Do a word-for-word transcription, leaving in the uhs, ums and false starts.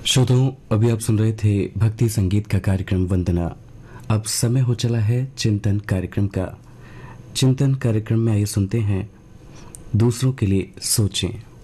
श्रोताओं, अभी आप सुन रहे थे भक्ति संगीत का कार्यक्रम वंदना। अब समय हो चला है चिंतन कार्यक्रम का। चिंतन कार्यक्रम में आइए सुनते हैं दूसरों के लिए सोचें।